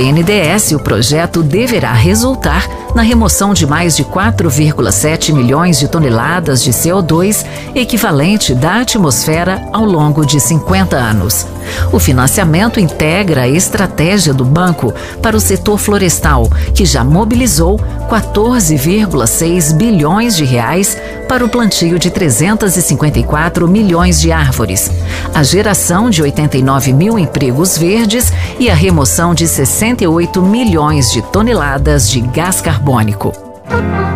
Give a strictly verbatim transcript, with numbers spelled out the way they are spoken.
N D E S, o projeto deverá resultar na remoção de mais de quatro vírgula sete milhões de toneladas de C O dois, equivalente da atmosfera, ao longo de cinquenta anos. O financiamento integra a estratégia do banco para o setor florestal, que já mobilizou quatorze vírgula seis bilhões de reais para o plantio de trezentos e cinquenta e quatro milhões de árvores, a geração de oitenta e nove mil empregos verdes e a remoção de sessenta e oito milhões de toneladas de gás carbônico.